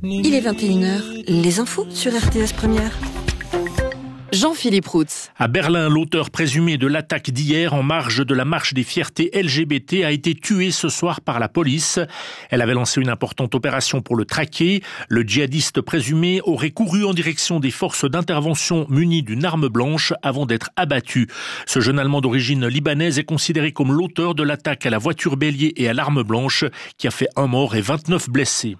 Il est 21h, les infos sur RTS Première. Jean-Philippe Routz. À Berlin, l'auteur présumé de l'attaque d'hier en marge de la marche des fiertés LGBT a été tué ce soir par la police. Elle avait lancé une importante opération pour le traquer. Le djihadiste présumé aurait couru en direction des forces d'intervention munies d'une arme blanche avant d'être abattu. Ce jeune Allemand d'origine libanaise est considéré comme l'auteur de l'attaque à la voiture bélier et à l'arme blanche qui a fait 1 mort et 29 blessés.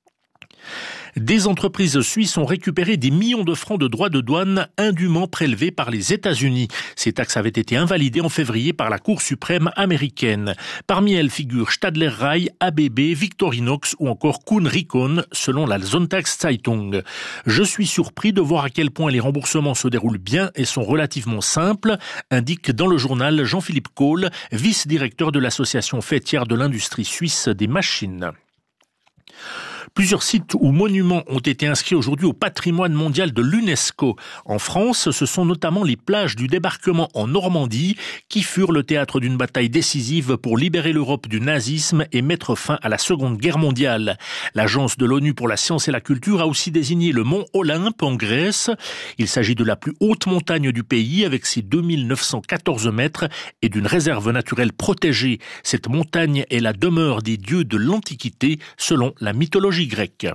Des entreprises suisses ont récupéré des millions de francs de droits de douane indûment prélevés par les États-Unis. Ces taxes avaient été invalidées en février par la Cour suprême américaine. Parmi elles figurent Stadler Rail, ABB, Victorinox ou encore Kuhn Rikon, selon la Sonntagszeitung. Je suis surpris de voir à quel point les remboursements se déroulent bien et sont relativement simples, indique dans le journal Jean-Philippe Kohl, vice-directeur de l'association faîtière de l'industrie suisse des machines. Plusieurs sites ou monuments ont été inscrits aujourd'hui au patrimoine mondial de l'UNESCO. En France, ce sont notamment les plages du débarquement en Normandie qui furent le théâtre d'une bataille décisive pour libérer l'Europe du nazisme et mettre fin à la Seconde Guerre mondiale. L'Agence de l'ONU pour la science et la culture a aussi désigné le mont Olympe en Grèce. Il s'agit de la plus haute montagne du pays avec ses 2914 mètres et d'une réserve naturelle protégée. Cette montagne est la demeure des dieux de l'Antiquité selon la mythologie grecque.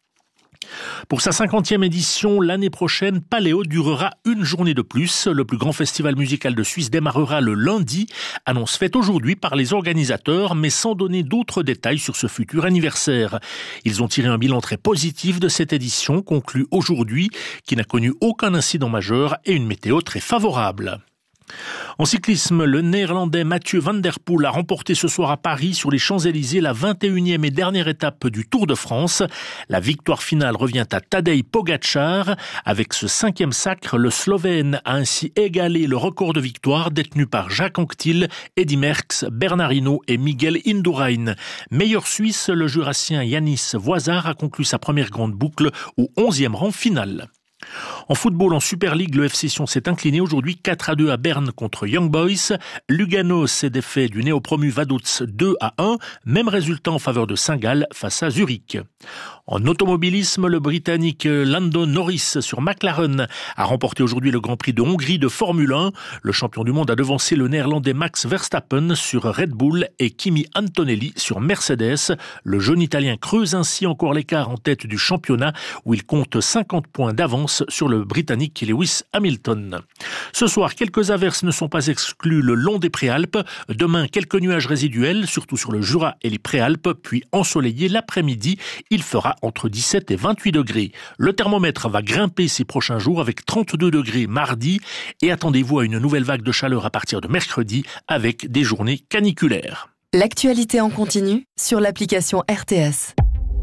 Pour sa 50e édition, l'année prochaine, Paléo durera une journée de plus. Le plus grand festival musical de Suisse démarrera le lundi, annonce faite aujourd'hui par les organisateurs, mais sans donner d'autres détails sur ce futur anniversaire. Ils ont tiré un bilan très positif de cette édition, conclue aujourd'hui, qui n'a connu aucun incident majeur et une météo très favorable. En cyclisme, le néerlandais Mathieu van der Poel a remporté ce soir à Paris sur les Champs-Élysées la 21e et dernière étape du Tour de France. La victoire finale revient à Tadej Pogačar. Avec ce 5e sacre, le Slovène a ainsi égalé le record de victoire détenu par Jacques Anquetil, Eddy Merckx, Bernard Hinault et Miguel Indurain. Meilleur Suisse, le Jurassien Yanis Voisard a conclu sa première grande boucle au 11e rang final. En football, en Super League, le FC Sion s'est incliné aujourd'hui 4-2 à Berne contre Young Boys. Lugano s'est défait du néo-promu Vaduz 2-1. Même résultat en faveur de Saint-Gall face à Zurich. En automobilisme, le Britannique Lando Norris sur McLaren a remporté aujourd'hui le Grand Prix de Hongrie de Formule 1. Le champion du monde a devancé le Néerlandais Max Verstappen sur Red Bull et Kimi Antonelli sur Mercedes. Le jeune Italien creuse ainsi encore l'écart en tête du championnat où il compte 50 points d'avance sur le Britannique Lewis Hamilton. Ce soir, quelques averses ne sont pas exclues le long des Préalpes. Demain, quelques nuages résiduels, surtout sur le Jura et les Préalpes, puis ensoleillé l'après-midi. Il fera entre 17 et 28 degrés. Le thermomètre va grimper ces prochains jours avec 32 degrés mardi et attendez-vous à une nouvelle vague de chaleur à partir de mercredi avec des journées caniculaires. L'actualité en continu sur l'application RTS.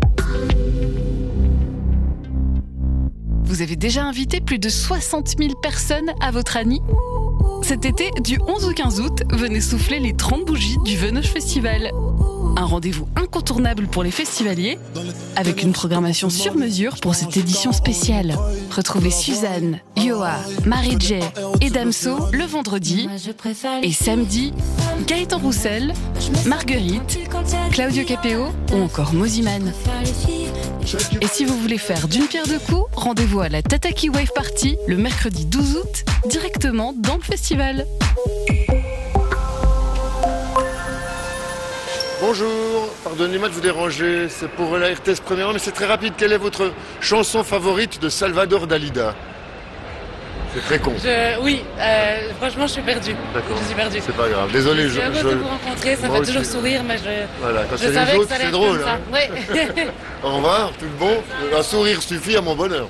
Vous avez déjà invité plus de 60 000 personnes à votre Annie ? Cet été, du 11 au 15 août, venez souffler les 30 bougies du Venoge Festival. Un rendez-vous incontournable pour les festivaliers, avec une programmation sur mesure pour cette édition spéciale. Retrouvez Suzanne, Yoa, Marie-J et Damso le vendredi. Et samedi, Gaëtan Roussel, Marguerite, Claudio Capéo ou encore Moziman. Et si vous voulez faire d'une pierre deux coups, rendez-vous à la Tataki Wave Party le mercredi 12 août, directement dans le festival. Bonjour, pardonnez-moi de vous déranger, c'est pour la RTS Première, mais c'est très rapide. Quelle est votre chanson favorite de Salvador Dalida? C'est très con. Franchement, je suis perdue. D'accord. Je suis perdue. C'est pas grave. Désolé, je suis heureuse de vous rencontrer, ça fait toujours sourire, mais voilà, quand je c'est savais les que autres, ça allait c'est être drôle. comme ça. Hein. Ouais. Au revoir, tout le bon. Un sourire suffit à mon bonheur.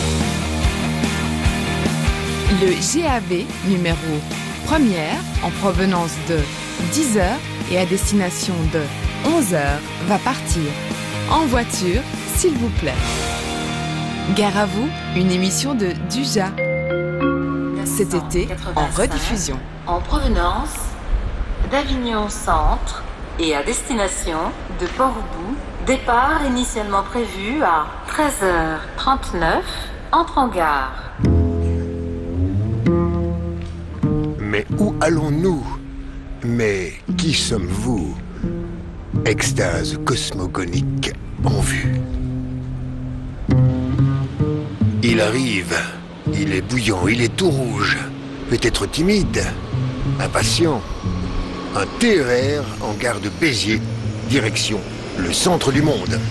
Le GAV numéro 1er en provenance de 10h et à destination de 11h va partir. En voiture, s'il vous plaît. Gare à vous, une émission de Duja. Cet été, en rediffusion. En provenance d'Avignon Centre et à destination de Port-Roux. Départ initialement prévu à 13h39. Entre en gare. Mais où allons-nous? Mais qui sommes-vous? Extase cosmogonique en vue. Il arrive. Il est bouillant, il est tout rouge. Peut-être timide, impatient. Un TER en gare de Béziers, direction le centre du monde.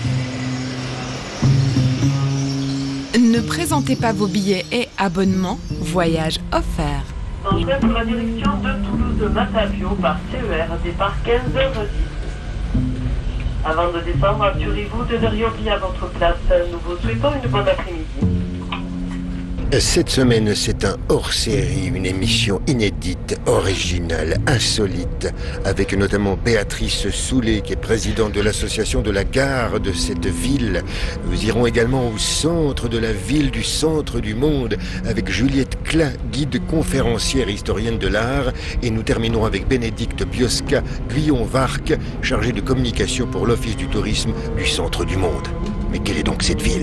Ne présentez pas vos billets et abonnements, voyage offert. Entrée pour la direction de Toulouse-Matavio par TER, départ 15h10. Avant de descendre, assurez-vous de ne rien oublier à votre place. Nous vous souhaitons une bonne après-midi. Cette semaine, c'est un hors-série, une émission inédite, originale, insolite, avec notamment Béatrice Soulet, qui est présidente de l'association de la gare de cette ville. Nous irons également au centre de la ville, du centre du monde, avec Juliette Klein, guide conférencière et historienne de l'art, et nous terminerons avec Bénédicte Biosca, Guyon-Varc, chargée de communication pour l'Office du tourisme du centre du monde. Mais quelle est donc cette ville ?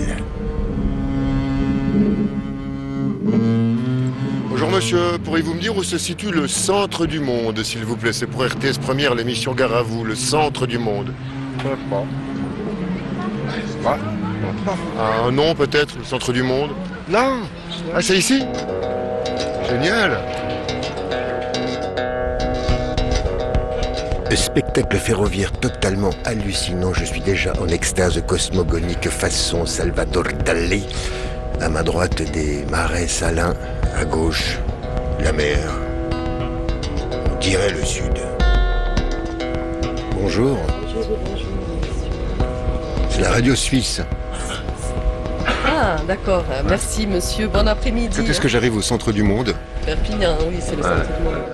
Bonjour monsieur, pourriez-vous me dire où se situe le centre du monde, s'il vous plaît? C'est pour RTS Première, l'émission Gare à vous, le centre du monde. Un nom peut-être, le centre du monde? Non. Ah, c'est ici? Génial. Spectacle ferroviaire totalement hallucinant. Je suis déjà en extase cosmogonique façon Salvador Dali. À ma droite, des marais salins. À gauche, la mer. On dirait le sud. Bonjour. C'est la radio suisse. Ah, d'accord. Merci, monsieur. Bon après-midi. Quand est-ce que j'arrive au centre du monde? Perpignan, oui, c'est le centre du monde.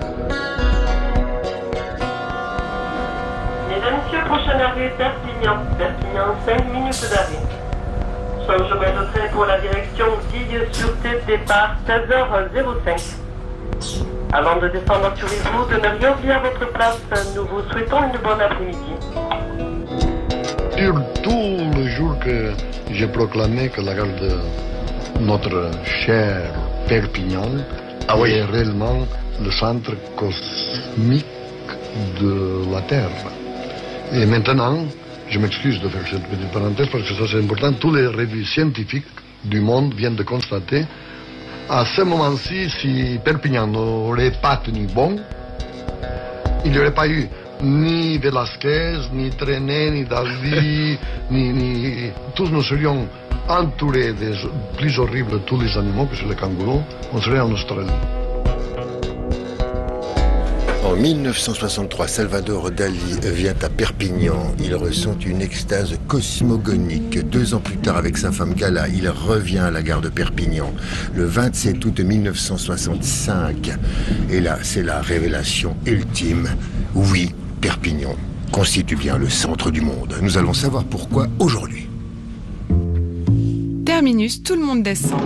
Mesdames, messieurs, prochaine arrivée Perpignan. Perpignan, 5 minutes d'arrêt. Changement de train pour la direction Dille-sur-Tête, départ 16h05. Avant de descendre, assurez-vous de ne rien oublier à votre place. Nous vous souhaitons une bonne après-midi. Sur tout le jour que j'ai proclamé que la gare de notre cher Perpignan est réellement le centre cosmique de la Terre. Et maintenant, je m'excuse de faire cette petite parenthèse parce que ça c'est important. Tous les revues scientifiques du monde viennent de constater à ce moment-ci, si Perpignan n'aurait pas tenu bon, il n'y aurait pas eu ni Velasquez, ni Trenet, ni Dalí, ni... Tous nous serions entourés des plus horribles de tous les animaux, que c'est le kangourou. On serait en Australie. En 1963, Salvador Dali vient à Perpignan. Il ressent une extase cosmogonique. 2 ans plus tard, avec sa femme Gala, il revient à la gare de Perpignan. Le 27 août 1965. Et là, c'est la révélation ultime. Oui, Perpignan constitue bien le centre du monde. Nous allons savoir pourquoi aujourd'hui. Terminus, tout le monde descend.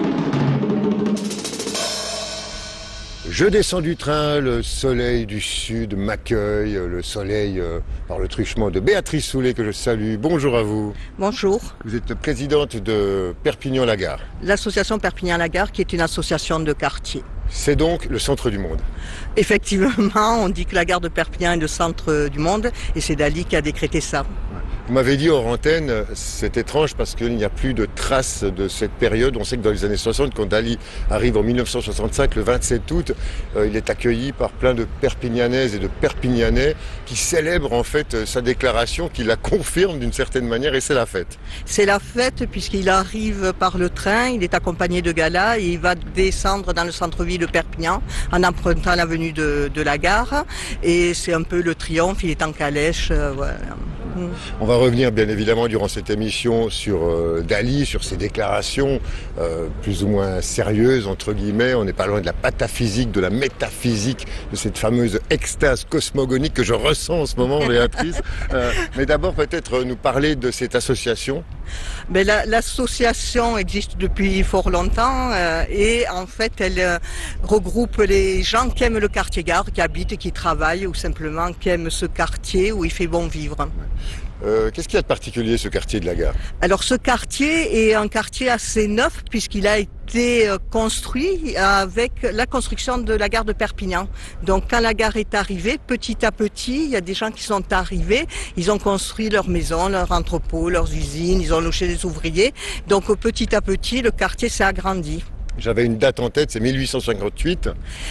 Je descends du train, le soleil du sud m'accueille, le soleil par le truchement de Béatrice Soulet que je salue. Bonjour à vous. Bonjour. Vous êtes présidente de Perpignan-la-Gare. L'association Perpignan-la-Gare qui est une association de quartier. C'est donc le centre du monde. Effectivement, on dit que la gare de Perpignan est le centre du monde et c'est Dali qui a décrété ça. Vous m'avez dit hors antenne, c'est étrange parce qu'il n'y a plus de traces de cette période. On sait que dans les années 60, quand Dali arrive en 1965, le 27 août, il est accueilli par plein de Perpignanaises et de Perpignanais qui célèbrent en fait sa déclaration, qui la confirme d'une certaine manière, et c'est la fête. C'est la fête puisqu'il arrive par le train, il est accompagné de Gala et il va descendre dans le centre-ville de Perpignan en empruntant l'avenue de la gare. Et c'est un peu le triomphe, il est en calèche. Voilà. On va revenir bien évidemment durant cette émission sur Dali, sur ses déclarations plus ou moins sérieuses entre guillemets. On n'est pas loin de la pataphysique, de la métaphysique, de cette fameuse extase cosmogonique que je ressens en ce moment, Béatrice. Mais d'abord peut-être nous parler de cette association. Ben, l'association existe depuis fort longtemps et en fait elle regroupe les gens qui aiment le quartier gare, qui habitent, qui travaillent ou simplement qui aiment ce quartier où il fait bon vivre. Qu'est-ce qu'il y a de particulier, ce quartier de la gare? Alors ce quartier est un quartier assez neuf puisqu'il a été construit avec la construction de la gare de Perpignan. Donc quand la gare est arrivée, petit à petit, il y a des gens qui sont arrivés, ils ont construit leurs maisons, leurs entrepôts, leurs usines, ils ont logé des ouvriers. Donc petit à petit, le quartier s'est agrandi. J'avais une date en tête, c'est 1858.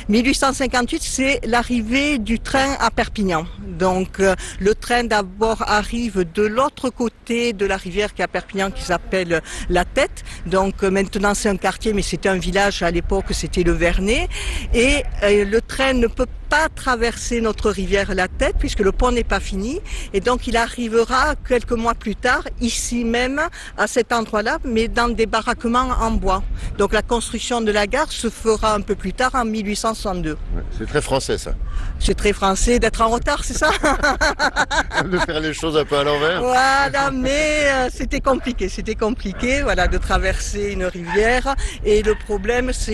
1858, c'est l'arrivée du train à Perpignan. Donc le train d'abord arrive de l'autre côté de la rivière qui est à Perpignan, qui s'appelle La Tête. Donc maintenant c'est un quartier, mais c'était un village à l'époque, c'était le Vernet. Et le train ne peut pas traverser notre rivière La Tête puisque le pont n'est pas fini. Et donc il arrivera quelques mois plus tard, ici même, à cet endroit-là, mais dans des baraquements en bois. Donc la construction de la gare se fera un peu plus tard, en 1862. C'est très français, ça. C'est très français d'être en retard, c'est ça? De faire les choses un peu à l'envers. Voilà, mais c'était compliqué, voilà, de traverser une rivière. Et le problème, c'est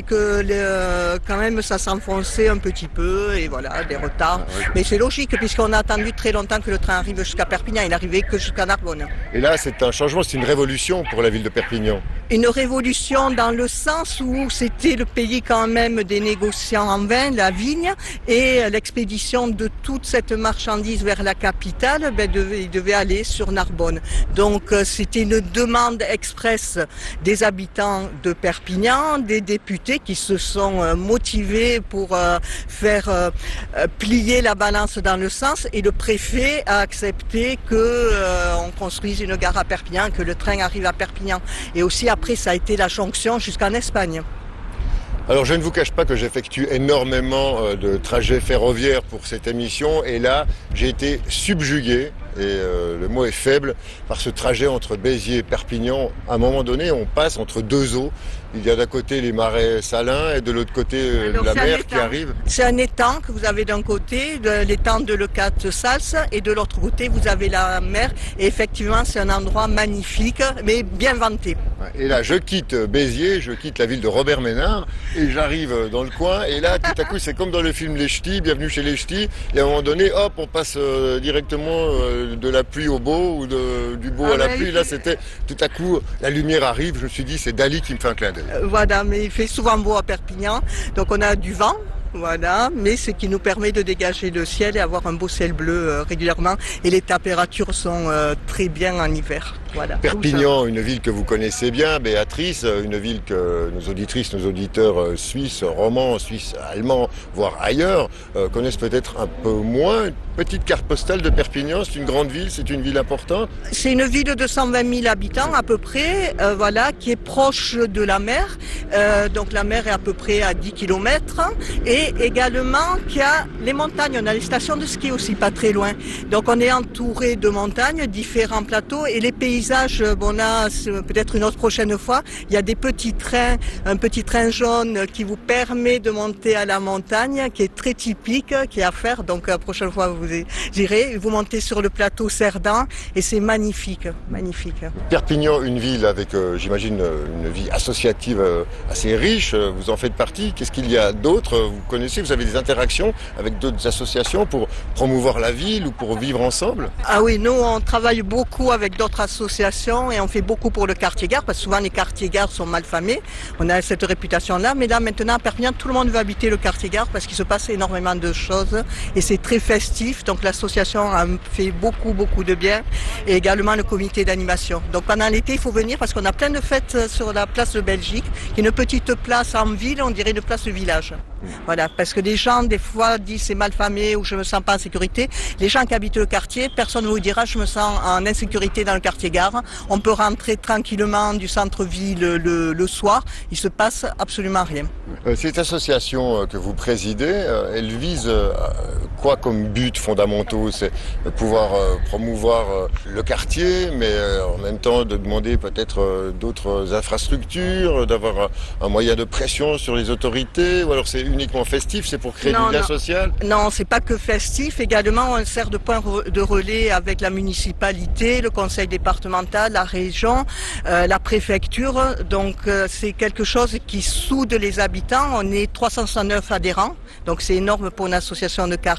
que quand même, ça s'enfonçait un petit peu, et voilà, des retards. Ah, oui. Mais c'est logique, puisqu'on a attendu très longtemps que le train arrive jusqu'à Perpignan. Il n'arrivait que jusqu'à Narbonne. Et là, c'est un changement, c'est une révolution pour la ville de Perpignan. Une révolution dans le sens où c'était le pays quand même des négociants en vin, la vigne, et l'expédition de toute cette marchandise vers la capitale, il devait aller sur Narbonne. Donc c'était une demande express des habitants de Perpignan, des députés qui se sont motivés pour faire plier la balance dans le sens, et le préfet a accepté que on construise une gare à Perpignan, que le train arrive à Perpignan. Et aussi après, ça a été la jonction jusqu'en Espagne. Alors je ne vous cache pas que j'effectue énormément de trajets ferroviaires pour cette émission, et là j'ai été subjugué, et le mot est faible, par ce trajet entre Béziers et Perpignan. À un moment donné, on passe entre deux eaux. Il y a d'un côté les marais salins et de l'autre côté la mer qui arrive. C'est un étang que vous avez d'un côté, l'étang de Leucate-Sals, et de l'autre côté vous avez la mer. Et effectivement, c'est un endroit magnifique, mais bien vanté. Et là, je quitte Béziers, je quitte la ville de Robert Ménard, et j'arrive dans le coin. Et là, tout à coup, c'est comme dans le film Les Ch'tis, Bienvenue chez les Ch'tis. Et à un moment donné, hop, on passe directement de la pluie au beau, ou du beau à la pluie. Là, c'était tout à coup, la lumière arrive. Je me suis dit, c'est Dali qui me fait un clin d'œil. Voilà, mais il fait souvent beau à Perpignan, donc on a du vent. Voilà, mais ce qui nous permet de dégager le ciel et avoir un beau ciel bleu régulièrement. Et les températures sont très bien en hiver. Voilà. Perpignan, une ville que vous connaissez bien, Béatrice, une ville que nos auditrices, nos auditeurs suisses, romans, suisses, allemands, voire ailleurs, connaissent peut-être un peu moins. Une petite carte postale de Perpignan, c'est une grande ville, c'est une ville importante. C'est une ville de 120 000 habitants à peu près, voilà, qui est proche de la mer. Donc la mer est à peu près à 10 km. Et également qu'il y a les montagnes, on a les stations de ski aussi pas très loin. Donc on est entouré de montagnes, différents plateaux, et les paysages, bon là, peut-être une autre prochaine fois, il y a des petits trains, un petit train jaune qui vous permet de monter à la montagne, qui est très typique, qui est à faire. Donc la prochaine fois vous irez, vous montez sur le plateau Cerdan, et c'est magnifique, magnifique. Perpignan, une ville avec, j'imagine, une vie associative assez riche, vous en faites partie. Qu'est-ce qu'il y a d'autre? Vous connaissez, vous avez des interactions avec d'autres associations pour promouvoir la ville ou pour vivre ensemble? Ah oui, nous on travaille beaucoup avec d'autres associations, et on fait beaucoup pour le quartier-gare, parce que souvent les quartiers-gares sont mal famés. On a cette réputation-là, mais là maintenant à Perpignan, tout le monde veut habiter le quartier-gare parce qu'il se passe énormément de choses et c'est très festif. Donc l'association a fait beaucoup de bien, et également le comité d'animation. Donc pendant l'été, il faut venir parce qu'on a plein de fêtes sur la place de Belgique, qui est une petite place en ville, on dirait une place de village. Voilà, parce que les gens des fois disent c'est mal famé ou je me sens pas en sécurité. Les gens qui habitent le quartier, personne ne vous dira je me sens en insécurité dans le quartier-gare. On peut rentrer tranquillement du centre-ville le soir, il se passe absolument rien. Cette association que vous présidez, elle vise quoi comme but fondamentaux? C'est de pouvoir promouvoir le quartier, mais en même temps de demander peut-être d'autres infrastructures, d'avoir un moyen de pression sur les autorités, ou alors c'est uniquement festif, c'est pour créer du lien social? Non, c'est pas que festif. Également, on sert de point de relais avec la municipalité, le conseil départemental, la région, la préfecture. Donc, c'est quelque chose qui soude les habitants. On est 369 adhérents, donc c'est énorme pour une association de quartier.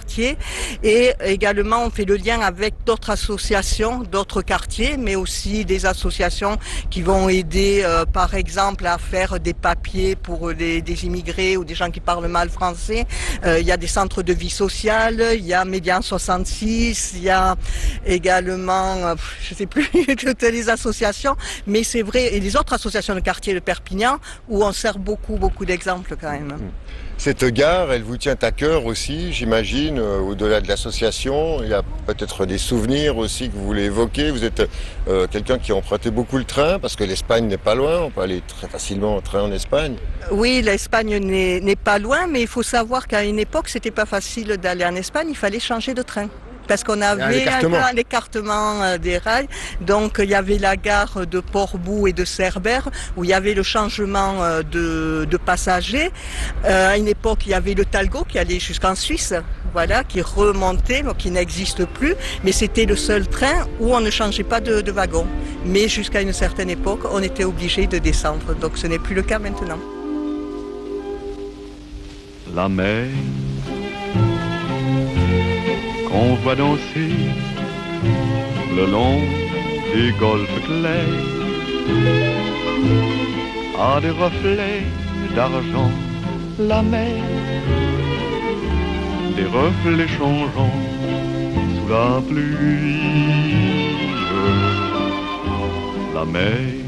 quartier. Et également, on fait le lien avec d'autres associations, d'autres quartiers, mais aussi des associations qui vont aider, par exemple, à faire des papiers pour des immigrés ou des gens qui parlent mal français. Il y a des centres de vie sociale, il y a Médian 66, il y a également, je sais plus, toutes les associations, mais c'est vrai, et les autres associations de quartier de Perpignan, où on sert beaucoup d'exemples quand même. Cette gare, elle vous tient à cœur aussi, j'imagine, au-delà de l'association. Il y a peut-être des souvenirs aussi que vous voulez évoquer. Vous êtes quelqu'un qui empruntait beaucoup le train, parce que l'Espagne n'est pas loin, on peut aller très facilement en train en Espagne. Oui, l'Espagne n'est pas loin, mais il faut savoir qu'à une époque, c'était pas facile d'aller en Espagne, il fallait changer de train. Parce qu'on avait un écartement des rails. Donc il y avait la gare de Port-Bou et de Cerbère où il y avait le changement de passagers. À une époque, il y avait le Talgo qui allait jusqu'en Suisse, voilà, qui remontait, donc qui n'existe plus. Mais c'était le seul train où on ne changeait pas de wagon. Mais jusqu'à une certaine époque, on était obligé de descendre. Donc ce n'est plus le cas maintenant. La mer qu'on voit danser le long des golfes clairs a des reflets d'argent, la mer, des reflets changeants sous la pluie. La mer